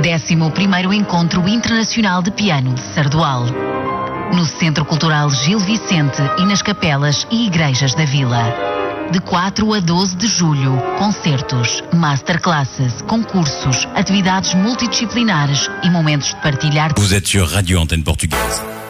11º Encontro Internacional de Piano de Sardual. No Centro Cultural Gil Vicente e nas capelas e igrejas da vila. De 4 a 12 de julho, concertos, masterclasses, concursos, atividades multidisciplinares e momentos de partilhar. Vous êtes sur Radio Antenne Portugaise.